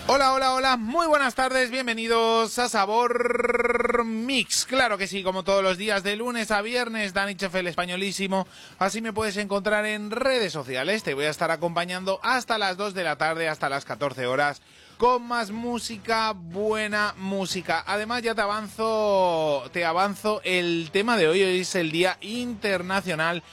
Hola, hola, hola, muy buenas tardes, bienvenidos a Sabor Mix. Claro que sí, como todos los días de lunes a viernes, Dani Chef, el españolísimo. Así me puedes encontrar en redes sociales. Te voy a estar acompañando hasta las 2 de la tarde, hasta las 14 horas, con más música, buena música. Además, ya te avanzo el tema de hoy. Hoy es el Día Internacional